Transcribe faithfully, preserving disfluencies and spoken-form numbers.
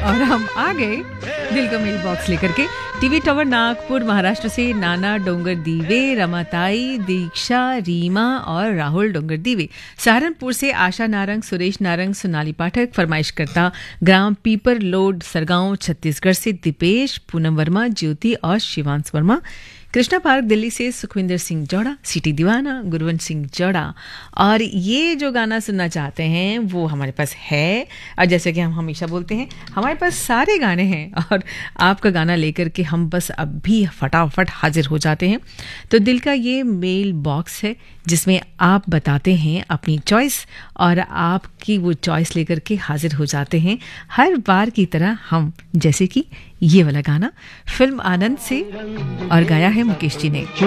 और हम आ गए दिल का मेल बॉक्स लेकर के। टीवी टावर नागपुर महाराष्ट्र से नाना डोंगर दीवे, रमाताई, दीक्षा, रीमा और राहुल डोंगर दीवे। सहारनपुर से आशा नारंग, सुरेश नारंग, सोनाली पाठक। फरमाइशकर्ता ग्राम पीपर लोड, सरगांव, छत्तीसगढ़ से दीपेश, पूनम वर्मा, ज्योति और शिवांश वर्मा। कृष्णा पार्क दिल्ली से सुखविंदर सिंह जौड़ा, सिटी दीवाना, गुरवंत सिंह जौड़ा। और ये जो गाना सुनना चाहते हैं वो हमारे पास है, और जैसे कि हम हमेशा बोलते हैं हमारे पास सारे गाने हैं और आपका गाना लेकर के हम बस अब भी फटाफट हाजिर हो जाते हैं। तो दिल का ये मेल बॉक्स है जिसमें आप बताते हैं अपनी चॉइस और आपकी वो चॉइस लेकर के हाजिर हो जाते हैं हर बार की तरह हम। जैसे कि ये वाला गाना फिल्म आनंद से और गाया है मुकेश जी ने।